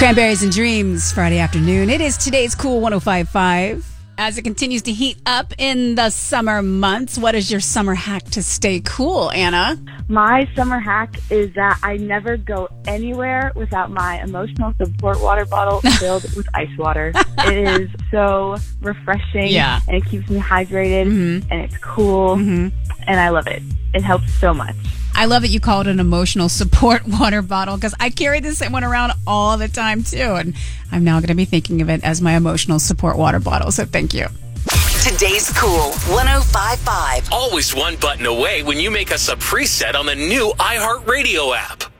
Cranberries and Dreams, Friday afternoon. It is today's Cool 105.5. As it continues to heat up in the summer months, what is your summer hack to stay cool, Anna? My summer hack is that I never go anywhere without my emotional support water bottle filled with ice water. It is so refreshing, Yeah. and it keeps me hydrated, and it's cool, and I love it. It helps so much. I love that you call it an emotional support water bottle because I carry this one around all the time too. And I'm now going to be thinking of it as my emotional support water bottle. So thank you. Today's Cool 105.5. Always one button away when you make us a preset on the new iHeartRadio app.